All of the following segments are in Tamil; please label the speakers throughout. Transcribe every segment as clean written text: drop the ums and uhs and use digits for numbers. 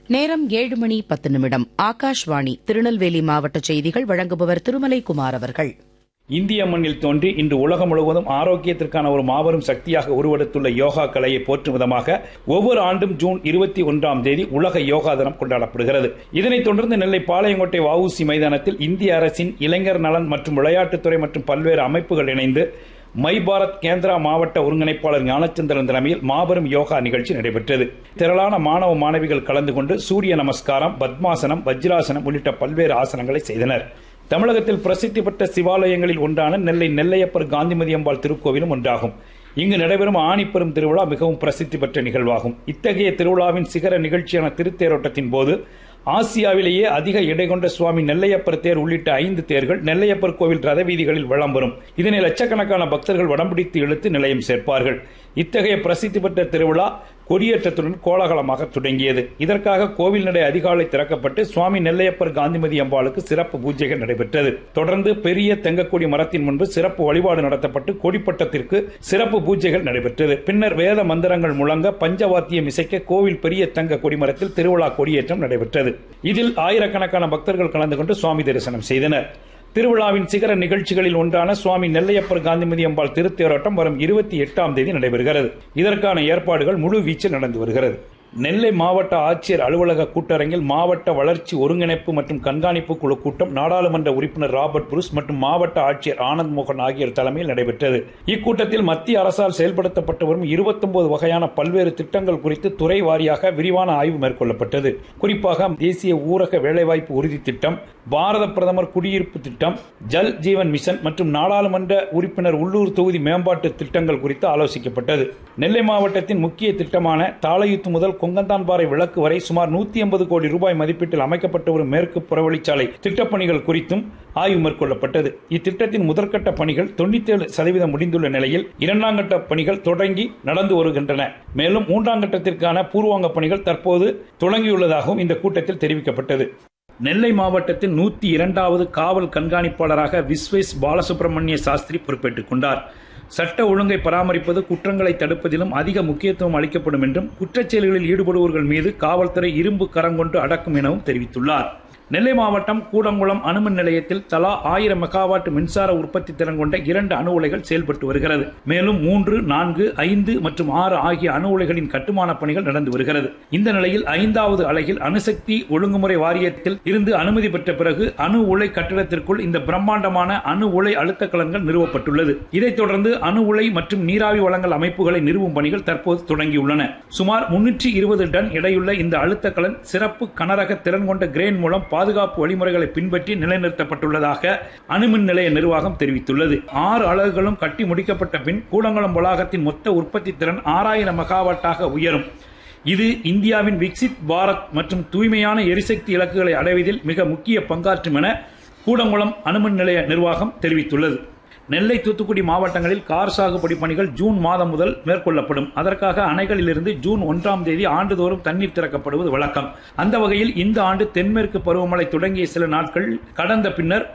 Speaker 1: நேரம் 7:10. ஆகாஷ்வாணி திருநெல்வேலி மாவட்ட செய்திகள் வழங்குபவர் திருமலைக்குமார் அவர்கள்.
Speaker 2: இந்திய மண்ணில் தோன்றி இன்று உலகம் முழுவதும் ஆரோக்கியத்திற்கான ஒரு மாபெரும் சக்தியாக உருவெடுத்துள்ள யோகா கலையை போற்றும் விதமாக ஒவ்வொரு ஆண்டும் ஜூன் 21 உலக யோகா தினம் கொண்டாடப்படுகிறது. இதனைத் தொடர்ந்து நெல்லை பாளையங்கோட்டை வஉசி மைதானத்தில் இந்திய அரசின் இளைஞர் நலன் மற்றும் விளையாட்டுத்துறை மற்றும் பல்வேறு அமைப்புகள் இணைந்து மை பாரத் கேந்திரா மாவட்ட ஒருங்கிணைப்பாளர் ஞானச்சந்திரன் தலைமையில் மாபெரும் யோகா நிகழ்ச்சி நடைபெற்றது. திரளான மாணவ மாணவிகள் கலந்து கொண்டு சூரிய நமஸ்காரம், பத்மாசனம், வஜ்ராசனம் உள்ளிட்ட பல்வேறு ஆசனங்களை செய்தனர். தமிழகத்தில் பிரசித்தி பெற்ற சிவாலயங்களில் ஒன்றான நெல்லையப்பர் காந்திமதி அம்பாள் திருக்கோவிலும் ஒன்றாகும். இங்கு நடைபெறும் ஆணிப்பெரும் திருவிழா மிகவும் பிரசித்தி பெற்ற நிகழ்வாகும். இத்தகைய திருவிழாவின் சிகர நிகழ்ச்சியான திருத்தேரோட்டத்தின் போது ஆசியாவிலேயே அதிக எடை கொண்ட சுவாமி நெல்லையப்பர் தேர் உள்ளிட்ட 5 தேர்கள் நெல்லையப்பர் கோவில் ரத வீதிகளில் வலம் வரும். இதனை லட்சக்கணக்கான பக்தர்கள் வடம்பிடித்து இழுத்து நிலையம் சேர்ப்பார்கள். இத்தகைய பிரசித்தி பெற்ற திருவிழா கொடியேற்றத்துடன் கோலாகலமாக தொடங்கியது. இதற்காக கோவில் நடை அதிகாலை திறக்கப்பட்டு சுவாமி நெல்லையப்பர் காந்திமதி அம்பாளுக்கு சிறப்பு பூஜைகள் நடைபெற்றது. தொடர்ந்து பெரிய தெங்கக்கொடி மரத்தின் முன்பு சிறப்பு வழிபாடு நடத்தப்பட்டு கொடிப்பட்டத்திற்கு சிறப்பு பூஜைகள் நடைபெற்றது. பின்னர் வேத மந்திரங்கள் முழங்க பஞ்சவாத்தியம் இசைக்க கோவில் பெரிய தங்க கொடிமரத்தில் திருவிழா கொடியேற்றம் நடைபெற்றது. இதில் ஆயிரக்கணக்கான பக்தர்கள் கலந்து கொண்டு சுவாமி தரிசனம் செய்தனர். திருவிழாவின் சிகர நிகழ்ச்சிகளில் ஒன்றான சுவாமி நெல்லையப்பர் காந்திமதி அம்பாள் திருத்தேரோட்டம் வரும் 28 நடைபெறுகிறது. இதற்கான ஏற்பாடுகள் முழு வீச்சில் நடந்து வருகிறது. நெல்லை மாவட்ட ஆட்சியர் அலுவலக கூட்டரங்கில் மாவட்ட வளர்ச்சி ஒருங்கிணைப்பு மற்றும் கண்காணிப்பு குழு கூட்டம் நாடாளுமன்ற உறுப்பினர் ராபர்ட் புரூஸ் மற்றும் மாவட்ட ஆட்சியர் ஆனந்த் மோகன் ஆகியோர் தலைமையில் நடைபெற்றது. இக்கூட்டத்தில் மத்திய அரசால் செயல்படுத்தப்பட்டு வரும் 29 வகையான பல்வேறு திட்டங்கள் குறித்து துறை வாரியாக விரிவான ஆய்வு மேற்கொள்ளப்பட்டது. குறிப்பாக தேசிய ஊரக வேலைவாய்ப்பு உறுதி திட்டம், பாரத பிரதமர் குடியிருப்பு திட்டம், ஜல் ஜீவன் மிஷன் மற்றும் நாடாளுமன்ற உறுப்பினர் உள்ளூர் தொகுதி மேம்பாட்டு திட்டங்கள் குறித்து ஆலோசிக்கப்பட்டது. நெல்லை மாவட்டத்தின் முக்கிய திட்டமான தாளையூத்து முதல் கொங்கந்தான்பாறை விளக்கு வரை சுமார் 180 கோடி ரூபாய் மதிப்பீட்டில் அமைக்கப்பட்டு வரும் மேற்கு புறவழிச்சாலை திட்டப்பணிகள் குறித்தும் ஆய்வு மேற்கொள்ளப்பட்டது. இத்திட்டத்தின் முதற்கட்ட பணிகள் 97% முடிந்துள்ள நிலையில் 2ஆம் கட்ட பணிகள் தொடங்கி நடந்து வருகின்றன. மேலும் 3ஆம் கட்டத்திற்கான பூர்வாங்க பணிகள் தற்போது தொடங்கியுள்ளதாகவும் இந்த கூட்டத்தில் தெரிவிக்கப்பட்டது. நெல்லை மாவட்டத்தின் 102வது காவல் கண்காணிப்பாளராக விஸ்வேஸ் பாலசுப்ரமணிய சாஸ்திரி பொறுப்பேற்றுக் கொண்டார். சட்ட ஒழுங்கை பராமரிப்பது, குற்றங்களை தடுப்பதிலும் அதிக முக்கியத்துவம் அளிக்கப்படும் என்றும் குற்றச் செயல்களில் ஈடுபடுவோர்கள் மீது காவல்துறை இரும்பு கரங்கொண்டு அடக்கும் எனவும் தெரிவித்துள்ளார். நெல்லை மாவட்டம் கூடங்குளம் அணுமின் நிலையத்தில் தலா 1000 மெகாவாட் மின்சார உற்பத்தி திறன் கொண்ட 2 அணு உலைகள் செயல்பட்டு வருகிறது. மேலும் 3, 4, 5 மற்றும் 6 ஆகிய அணு உலைகளின் கட்டுமான பணிகள் நடந்து வருகிறது. இந்த நிலையில் 5வது அலகில் அணுசக்தி ஒழுங்குமுறை வாரியத்தில் இருந்து அனுமதி பெற்ற பிறகு அணு உலை கட்டிடத்திற்குள் இந்த பிரம்மாண்டமான அணு உலை அழுத்த கலன்கள் நிறுவப்பட்டுள்ளது. இதைத் தொடர்ந்து அணு உலை மற்றும் நீராவி வழங்கல் அமைப்புகளை நிறுவும் பணிகள் தற்போது தொடங்கியுள்ளன. சுமார் 320 டன் எடையுள்ள இந்த அழுத்த கலன் சிறப்பு கனரக திறன் கொண்ட கிரேன் மூலம் பாதுகாப்பு வழிமுறைகளை பின்பற்றி நிலைநிறுத்தப்பட்டுள்ளதாக அணுமின் நிலைய நிர்வாகம் தெரிவித்துள்ளது. 6 அலகுகளும் கட்டி முடிக்கப்பட்ட பின் கூடங்குளம் வளாகத்தின் மொத்த உற்பத்தி திறன் 6000 மெகாவாட்டாக உயரும். இது இந்தியாவின் விக்சித் பாரத் மற்றும் தூய்மையான எரிசக்தி இலக்குகளை அடைவதில் மிக முக்கிய பங்காற்றும் என கூடங்குளம் அணுமின் நிலைய நிர்வாகம் தெரிவித்துள்ளது. நெல்லை, தூத்துக்குடி மாவட்டங்களில் கார் சாகுபடி பணிகள் ஜூன் மாதம் முதல் மேற்கொள்ளப்படும். அதற்காக அணைகளிலிருந்து ஜூன் 1 ஆண்டுதோறும் தண்ணீர் திறக்கப்படுவது வழக்கம். அந்த வகையில் இந்த ஆண்டு தென்மேற்கு பருவமழை தொடங்கிய சில நாட்கள் கடந்த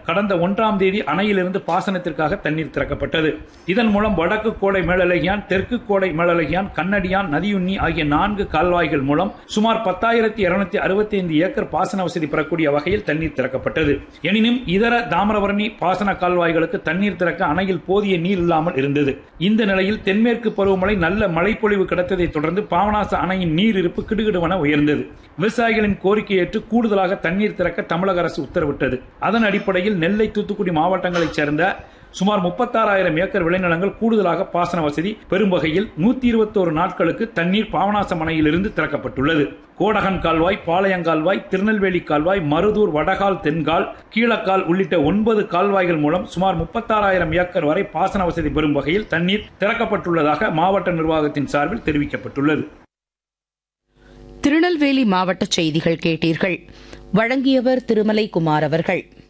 Speaker 2: 1 அணையிலிருந்து பாசனத்திற்காக தண்ணீர் திறக்கப்பட்டது. இதன் மூலம் வடக்கு கோடை மேலழகியான், தெற்கு கோடை மேலழகியான், கண்ணடியான், நதியுண்ணி ஆகிய 4 கால்வாய்கள் மூலம் சுமார் 10,265 ஏக்கர் பாசன வசதி பெறக்கூடிய வகையில் தண்ணீர் திறக்கப்பட்டது. எனினும் இதர தாமிரபரணி பாசன கால்வாய்களுக்கு தண்ணீர் திறக்க அணையில் போதிய நீர் இல்லாமல் இருந்தது. இந்த நிலையில் தென்மேற்கு பருவமழை நல்ல மழைப்பொழிவு கிடைத்ததை தொடர்ந்து பாபநாச அணையின் நீர் இருப்பு கிடுகிடுவென உயர்ந்தது. விவசாயிகளின் கோரிக்கை ஏற்று கூடுதலாக தண்ணீர் திறக்க தமிழக அரசு உத்தரவிட்டது. அதன் அடிப்படையில் நெல்லை, தூத்துக்குடி மாவட்டங்களைச் சேர்ந்த சுமார் 36,000 ஏக்கர் விளைநிலங்கள் கூடுதலாக பாசன வசதி பெறும் வகையில் 121 நாட்களுக்கு தண்ணீர் பாபநாசம் அணையிலிருந்து திறக்கப்பட்டுள்ளது. கோடகன் கால்வாய், பாளையங்கால்வாய், திருநெல்வேலி கால்வாய், மருதூர் வடகால், தென்கால், கீழக்கால் உள்ளிட்ட 9 கால்வாய்கள் மூலம் சுமார் 36,000 ஏக்கர் வரை பாசன வசதி பெறும் வகையில் தண்ணீர் திறக்கப்பட்டுள்ளதாக மாவட்ட நிர்வாகத்தின் சார்பில் தெரிவிக்கப்பட்டுள்ளது.
Speaker 1: திருநெல்வேலி மாவட்ட செய்திகள் கேட்டீர்கள். வழங்கியவர் திருமலைக்குமார் அவர்கள்.